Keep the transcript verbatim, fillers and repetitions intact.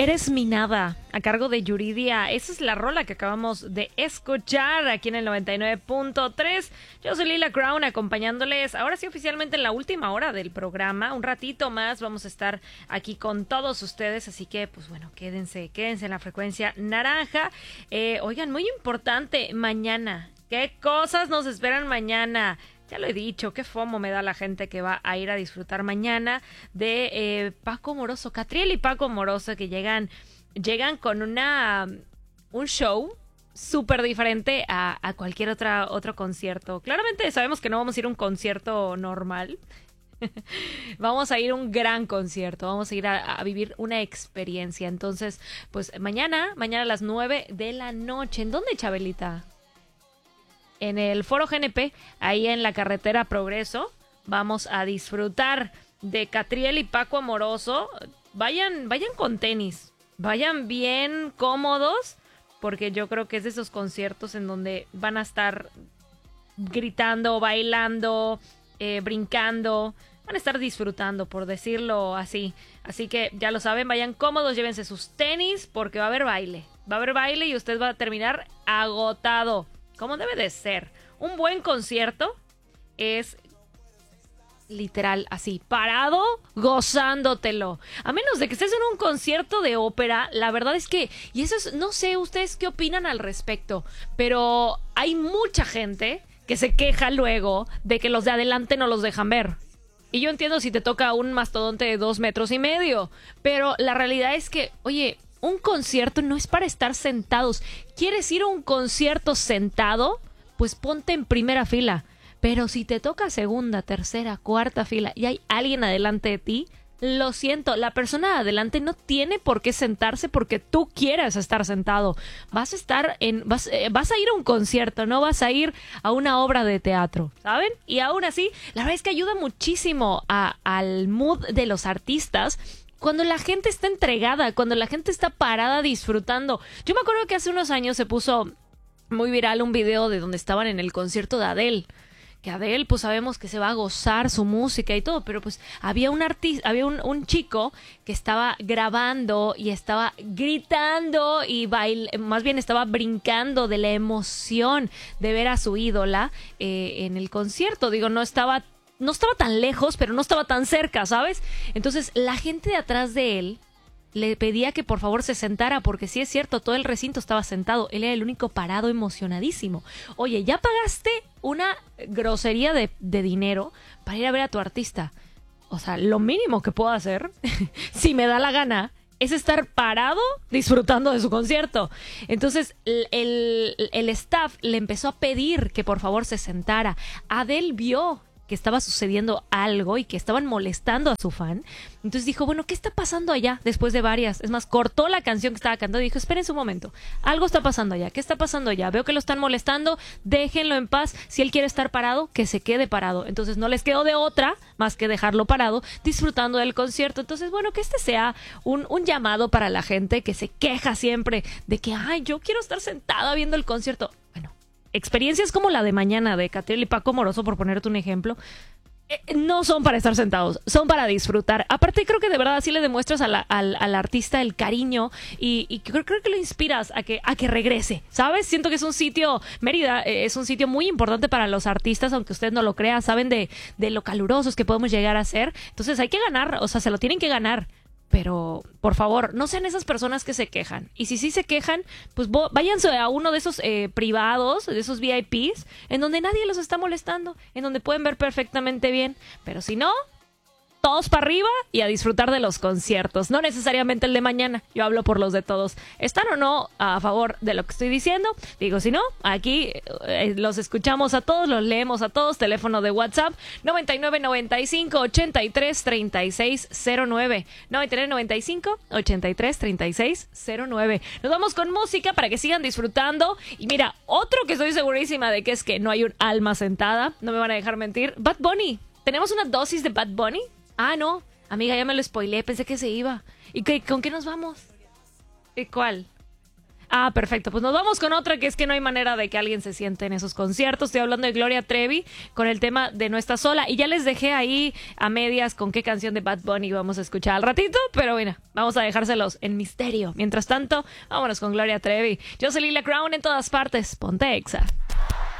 Eres mi nada, a cargo de Yuridia. Esa es la rola que acabamos de escuchar aquí en el noventa y nueve punto tres. Yo soy Lila Crown, acompañándoles ahora sí oficialmente en la última hora del programa. Un ratito más vamos a estar aquí con todos ustedes, así que pues bueno, quédense, quédense en la frecuencia naranja. Eh, oigan, muy importante, mañana. ¿Qué cosas nos esperan mañana? Ya lo he dicho, qué fomo me da la gente que va a ir a disfrutar mañana de eh, Paco Moroso, Catriel y Paco Moroso, que llegan, llegan con una un show súper diferente a, a cualquier otra, otro concierto. Claramente sabemos que no vamos a ir a un concierto normal. Vamos a ir a un gran concierto, vamos a ir a, a vivir una experiencia. Entonces, pues mañana, mañana a las nueve de la noche. ¿En dónde, Chabelita? En el Foro G N P, ahí en la carretera Progreso, vamos a disfrutar de Catriel y Paco Amoroso. Vayan, vayan con tenis, vayan bien cómodos, porque yo creo que es de esos conciertos en donde van a estar gritando, bailando, eh, brincando, van a estar disfrutando, por decirlo así. Así que ya lo saben, vayan cómodos, llévense sus tenis, porque va a haber baile. Va a haber baile y usted va a terminar agotado. Como debe de ser. Un buen concierto es literal así, parado, gozándotelo. A menos de que estés en un concierto de ópera, la verdad es que, y eso es, no sé ustedes qué opinan al respecto, pero hay mucha gente que se queja luego de que los de adelante no los dejan ver. Y yo entiendo si te toca un mastodonte de dos metros y medio, pero la realidad es que, oye, un concierto no es para estar sentados. ¿Quieres ir a un concierto sentado? Pues ponte en primera fila. Pero si te toca segunda, tercera, cuarta fila y hay alguien adelante de ti, lo siento, la persona adelante no tiene por qué sentarse porque tú quieras estar sentado. Vas a estar en, vas, eh, vas a ir a un concierto, no vas a ir a una obra de teatro, ¿saben? Y aún así, la verdad es que ayuda muchísimo a, al mood de los artistas. Cuando la gente está entregada, cuando la gente está parada disfrutando. Yo me acuerdo que hace unos años se puso muy viral un video de donde estaban en el concierto de Adele. Que Adele, pues sabemos que se va a gozar su música y todo, pero pues había un artista, había un, un chico que estaba grabando y estaba gritando y bail, más bien estaba brincando de la emoción de ver a su ídola eh, en el concierto. Digo, no estaba No estaba tan lejos, pero no estaba tan cerca, ¿sabes? Entonces, la gente de atrás de él le pedía que por favor se sentara, porque sí es cierto, todo el recinto estaba sentado. Él era el único parado, emocionadísimo. Oye, ya pagaste una grosería de, de dinero para ir a ver a tu artista. O sea, lo mínimo que puedo hacer, si me da la gana, es estar parado disfrutando de su concierto. Entonces, el, el, el staff le empezó a pedir que por favor se sentara. Adele vio que estaba sucediendo algo y que estaban molestando a su fan. Entonces dijo, bueno, ¿qué está pasando allá? Después de varias. Es más, cortó la canción que estaba cantando y dijo, espérense un momento. Algo está pasando allá. ¿Qué está pasando allá? Veo que lo están molestando. Déjenlo en paz. Si él quiere estar parado, que se quede parado. Entonces no les quedó de otra más que dejarlo parado, disfrutando del concierto. Entonces, bueno, que este sea un, un llamado para la gente que se queja siempre de que, ay, yo quiero estar sentada viendo el concierto. Bueno, experiencias como la de mañana de Catriel y Paco Moroso, por ponerte un ejemplo, eh, no son para estar sentados, son para disfrutar. Aparte, creo que de verdad así le demuestras a la, al, al artista el cariño y, y creo, creo que lo inspiras a que, a que regrese, ¿sabes? Siento que es un sitio, Mérida eh, es un sitio muy importante para los artistas, aunque usted no lo crea, saben de, de lo calurosos que podemos llegar a ser. Entonces hay que ganar, o sea, se lo tienen que ganar. Pero, por favor, no sean esas personas que se quejan. Y si sí se quejan, pues váyanse a uno de esos eh, privados, de esos V I Ps, en donde nadie los está molestando, en donde pueden ver perfectamente bien. Pero si no, todos para arriba y a disfrutar de los conciertos. No necesariamente el de mañana, yo hablo por los de todos. ¿Están o no a favor de lo que estoy diciendo? Digo, si no, aquí eh, los escuchamos a todos, los leemos a todos. Teléfono de WhatsApp noventa y nueve noventa y cinco ochenta y tres treinta y seis cero nueve. noventa y nueve noventa y cinco ochenta y tres treinta y seis cero nueve. Nos vamos con música para que sigan disfrutando. Y mira, otro que estoy segurísima de que es que no hay un alma sentada, no me van a dejar mentir. Bad Bunny. ¿Tenemos una dosis de Bad Bunny? Ah, no, amiga, ya me lo spoileé, pensé que se iba. ¿Y qué, con qué nos vamos? ¿Y cuál? Ah, perfecto. Pues nos vamos con otra, que es que no hay manera de que alguien se siente en esos conciertos. Estoy hablando de Gloria Trevi con el tema de No Estás Sola. Y ya les dejé ahí a medias con qué canción de Bad Bunny vamos a escuchar al ratito. Pero bueno, vamos a dejárselos en misterio. Mientras tanto, vámonos con Gloria Trevi. Yo soy Lila Crown en todas partes. Ponte Exa.